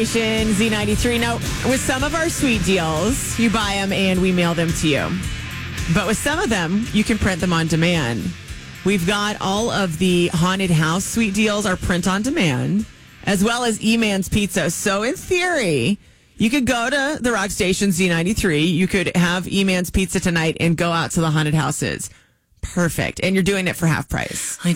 Z93. Now, with some of our sweet deals, you buy them and we mail them to you. But with some of them, you can print them on demand. We've got all of the haunted house sweet deals are print on demand, as well as E-Man's Pizza. So in theory, you could go to the Rock Station Z93. You could have E-Man's Pizza tonight and go out to the haunted houses. Perfect. And you're doing it for half price.